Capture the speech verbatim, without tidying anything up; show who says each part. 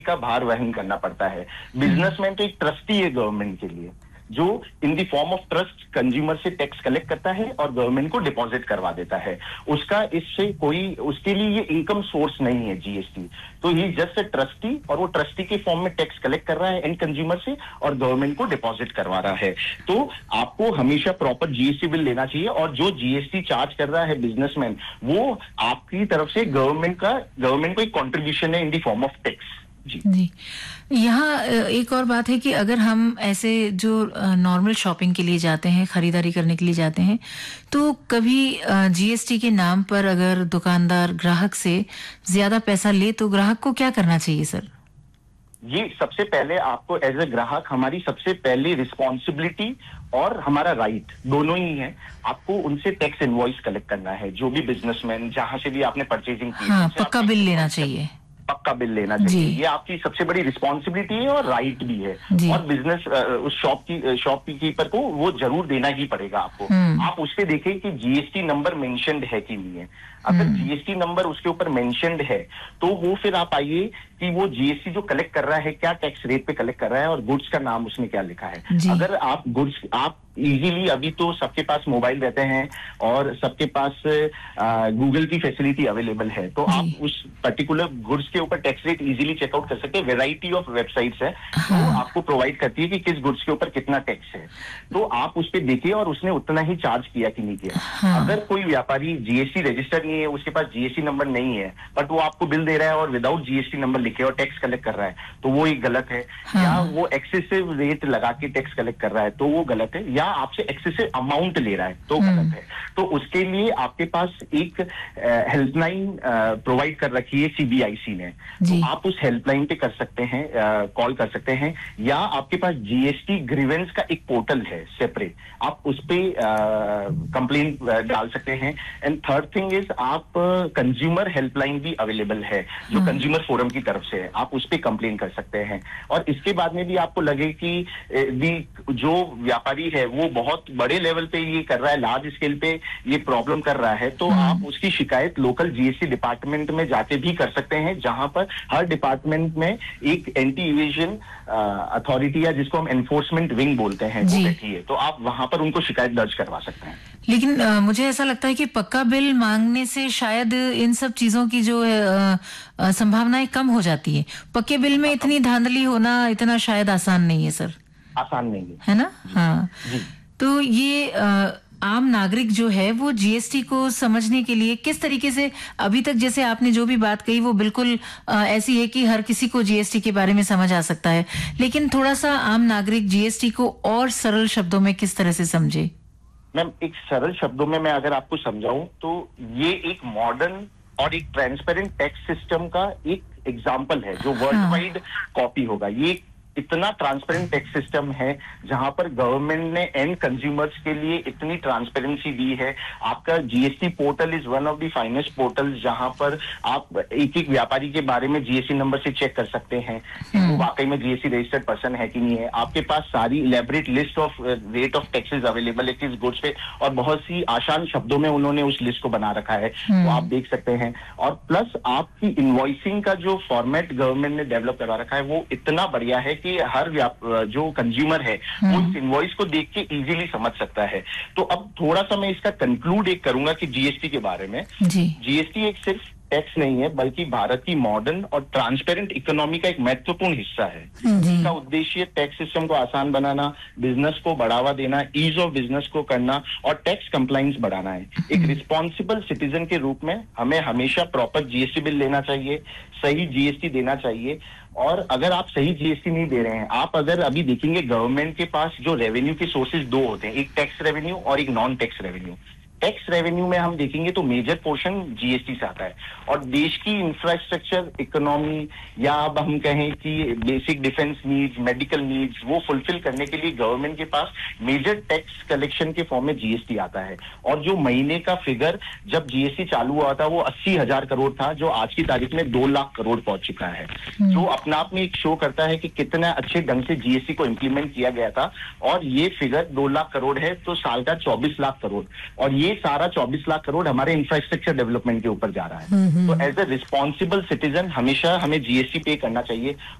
Speaker 1: का भार वहन करना पड़ता है। बिजनेसमैन तो एक ट्रस्टी है गवर्नमेंट के लिए, जो in the form of trust consumer से टैक्स कलेक्ट करता है और गवर्नमेंट को डिपॉजिट करवा देता है। उसका इससे कोई, उसके लिए ये इनकम सोर्स नहीं है जीएसटी। तो ही जस्ट ए ट्रस्टी, और वो ट्रस्टी के फॉर्म में टैक्स कलेक्ट कर रहा है एंड कंज्यूमर से और गवर्नमेंट को डिपॉजिट करवा रहा है। तो आपको हमेशा प्रॉपर जीएसटी बिल लेना चाहिए, और जो जीएसटी चार्ज कर रहा है बिजनेसमैन, वो आपकी तरफ से गवर्नमेंट का गवर्नमेंट को एक कॉन्ट्रीब्यूशन है in the form of tax. जी
Speaker 2: जी, यहाँ एक और बात है कि अगर हम ऐसे जो नॉर्मल शॉपिंग के लिए जाते हैं, खरीदारी करने के लिए जाते हैं, तो कभी जीएसटी के नाम पर अगर दुकानदार ग्राहक से ज्यादा पैसा ले तो ग्राहक को क्या करना चाहिए सर?
Speaker 1: ये सबसे पहले आपको एज ए ग्राहक, हमारी सबसे पहली रिस्पॉन्सिबिलिटी और हमारा राइट दोनों ही है, आपको उनसे टैक्स इनवॉइस कलेक्ट करना है। जो भी बिजनेसमैन जहां से भी आपने परचेजिंग की,
Speaker 2: हाँ, पक्का बिल लेना चाहिए,
Speaker 1: पक्का बिल लेना चाहिए। ये आपकी सबसे बड़ी रिस्पॉन्सिबिलिटी है और राइट भी है। और बिजनेस उस शॉप की शॉप कीपर को वो जरूर देना ही पड़ेगा आपको। आप उस पे देखें कि जीएसटी नंबर मेंशन्ड है कि नहीं है। अगर जीएसटी नंबर उसके ऊपर मेंशन्ड है तो वो फिर आप आइए कि वो जीएसटी जो कलेक्ट कर रहा है क्या टैक्स रेट पे कलेक्ट कर रहा है और गुड्स का नाम उसमें क्या लिखा है। अगर आप गुड्स, आप इजीली, अभी तो सबके पास मोबाइल रहते हैं और सबके पास गूगल की फैसिलिटी अवेलेबल है, तो आप उस पर्टिकुलर गुड्स के ऊपर टैक्स रेट इजीली चेकआउट कर सकते हैं। वेराइटी ऑफ वेबसाइट्स है तो आपको प्रोवाइड करती है कि किस गुड्स के ऊपर कितना टैक्स है, तो आप उस पर देखिए और उसने उतना ही चार्ज किया कि नहीं किया। अगर कोई व्यापारी जीएसटी रजिस्टर नहीं है, उसके पास जीएसटी नंबर नहीं है, बट वो आपको बिल दे रहा है और विदाउट जीएसटी नंबर लिखे और टैक्स कलेक्ट कर रहा है, तो वो एक गलत है। या वो एक्सेसिव रेट लगा के टैक्स कलेक्ट कर रहा है तो वो गलत है, या आपसे एक्सेसिव अमाउंट ले रहा है तो गलत है। तो उसके लिए आपके पास एक हेल्पलाइन प्रोवाइड कर रखी है सीबीआईसी ने, तो आप उस हेल्पलाइन पे कर सकते हैं, कॉल कर सकते हैं, या आपके पास जीएसटी ग्रीवेंस का एक पोर्टल है सेपरेट, आप उस पे कंप्लेंट डाल सकते हैं। एंड थर्ड थिंग इज, आप कंज्यूमर हेल्पलाइन भी अवेलेबल है जो कंज्यूमर फोरम की तरफ से है, आप उस पे कंप्लेन कर सकते हैं। और इसके बाद में भी आपको लगे कि भी जो व्यापारी है वो बहुत बड़े लेवल पे ये कर रहा है, लार्ज स्केल पे ये प्रॉब्लम कर रहा है, तो आप उसकी शिकायत लोकल जीएसटी डिपार्टमेंट में जाके भी कर सकते हैं, जहां पर हर डिपार्टमेंट में एक एंटी इवेजन अथॉरिटी या जिसको हम एनफोर्समेंट विंग बोलते हैं वो बैठी है, तो आप वहां पर उनको शिकायत दर्ज करवा सकते हैं।
Speaker 2: लेकिन आ, मुझे ऐसा लगता है कि पक्का बिल मांगने से शायद इन सब चीजों की जो है संभावनाएं कम हो जाती है। पक्के बिल में इतनी धांधली होना इतना शायद आसान नहीं है सर।
Speaker 1: आसान नहीं है,
Speaker 2: है ना? हाँ, तो ये आ, आम नागरिक जो है वो जीएसटी को समझने के लिए किस तरीके से, अभी तक जैसे आपने जो भी बात कही वो बिल्कुल आ, ऐसी है कि हर किसी को जीएसटी के बारे में समझ आ सकता है, लेकिन थोड़ा सा आम नागरिक जीएसटी को और सरल शब्दों में किस तरह से समझे?
Speaker 1: मैम, एक सरल शब्दों में मैं अगर आपको समझाऊं तो ये एक मॉडर्न और एक ट्रांसपेरेंट टैक्स सिस्टम का एक एग्जाम्पल है जो वर्ल्ड वाइड कॉपी होगा। ये इतना ट्रांसपेरेंट टैक्स सिस्टम है जहां पर गवर्नमेंट ने एंड कंज्यूमर्स के लिए इतनी ट्रांसपेरेंसी दी है। आपका GST portal is one of the finest portals जहां पर आप एक एक व्यापारी के बारे में जीएसटी नंबर से चेक कर सकते हैं कि वो वाकई में जीएसटी रजिस्टर्ड पर्सन है कि नहीं है। आपके पास सारी elaborate list of rate of taxes available है किस गुड्स पे, और बहुत सी आसान शब्दों में उन्होंने उस लिस्ट को बना रखा है, तो आप देख सकते हैं। और प्लस आपकी इनवॉइसिंग का जो फॉर्मेट गवर्नमेंट ने डेवलप करवा रखा है वो इतना बढ़िया है कि हर जो कंज्यूमर है वो इस इनवॉइस को देख के इजीली समझ सकता है। तो अब थोड़ा सा मैं इसका कंक्लूड एक करूंगा कि जीएसटी के बारे में। जीएसटी एक सिर्फ टैक्स नहीं है बल्कि भारत की मॉडर्न और ट्रांसपेरेंट इकोनॉमी का एक महत्वपूर्ण हिस्सा है। इसका उद्देश्य टैक्स सिस्टम को आसान बनाना, बिजनेस को बढ़ावा देना, ईज ऑफ बिजनेस को करना और टैक्स कंप्लायंस बढ़ाना है। एक रिस्पॉन्सिबल सिटीजन के रूप में हमें हमेशा प्रॉपर जीएसटी बिल लेना चाहिए, सही जीएसटी देना चाहिए। और अगर आप सही जीएसटी नहीं दे रहे हैं, आप अगर अभी देखेंगे गवर्नमेंट के पास जो रेवेन्यू के सोर्सेज दो होते हैं, एक टैक्स रेवेन्यू और एक non tax revenue. Tax revenue में हम देखेंगे तो मेजर पोर्शन जीएसटी से आता है, और देश की इंफ्रास्ट्रक्चर, इकोनॉमी, या अब हम कहें कि basic defence needs, medical needs, वो फुलफिल करने के लिए गवर्नमेंट के पास मेजर टैक्स कलेक्शन के फॉर्म में जीएसटी आता है। और जो महीने का फिगर जब जीएसटी चालू हुआ था वो अस्सी हजार करोड़ था, जो आज की तारीख में दो लाख करोड़ पहुंच चुका है, जो अपने आप में एक शो करता है कि कितना अच्छे ढंग से जीएसटी को इम्प्लीमेंट किया गया था। और ये फिगर दो लाख करोड़ है तो साल का चौबीस लाख करोड़, और ये ये सारा चौबीस लाख करोड़ हमारे इंफ्रास्ट्रक्चर डेवलपमेंट के ऊपर जा रहा है। तो एज ए रिस्पॉन्सिबल सिटीजन हमेशा हमें जीएसटी पे करना चाहिए।